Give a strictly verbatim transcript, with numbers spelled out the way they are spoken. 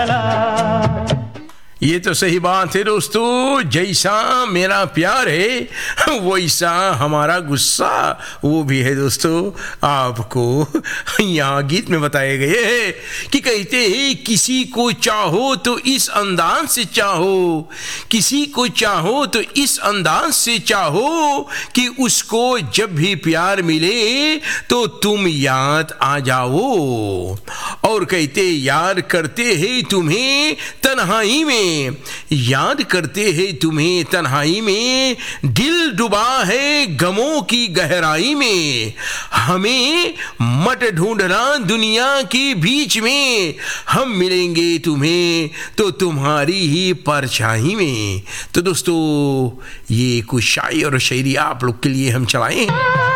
ये तो सही बात है दोस्तों, जैसा मेरा प्यार है वैसा हमारा गुस्सा वो भी है दोस्तों। आपको यहाँ गीत में बताए गए हैं कि कहते हैं किसी को चाहो तो इस अंदाज से चाहो, किसी को चाहो तो इस अंदाज से चाहो कि उसको जब भी प्यार मिले तो तुम याद आ जाओ। और कहते यार करते हैं तुम्हें तन्हाई में, याद करते हैं तुम्हें तन्हाई में, दिल डूबा है गमों की गहराई में, हमें मत ढूंढना दुनिया के बीच में, हम मिलेंगे तुम्हें तो तुम्हारी ही परछाई में। तो दोस्तों ये कुछ शायरी और शायरी आप लोग के लिए हम चलाएं।